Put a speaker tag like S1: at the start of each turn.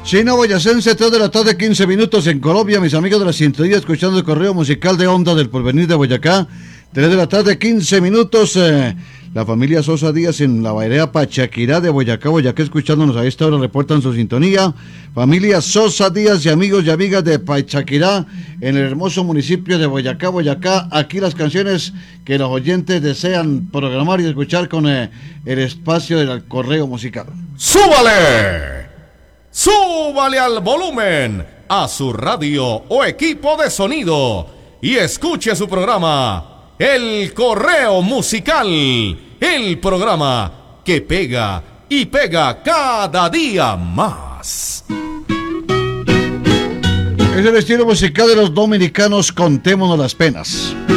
S1: China Boyacense, 3 de la tarde, 15 minutos en Colombia. Mis amigos de la sintonía, escuchando el correo musical de Onda del Porvenir de Boyacá. 3 de la tarde, 15 minutos. La familia Sosa Díaz en la vereda Pachaquirá de Boyacá, escuchándonos a esta hora, reportan su sintonía. Familia Sosa Díaz y amigos y amigas de Pachaquirá, en el hermoso municipio de Boyacá, aquí las canciones que los oyentes desean programar y escuchar con el espacio del correo musical.
S2: ¡Súbale! ¡Súbale al volumen a su radio o equipo de sonido y escuche su programa El Correo Musical, el programa que pega y pega cada día más.
S1: Es el estilo musical de los dominicanos, contémonos las penas.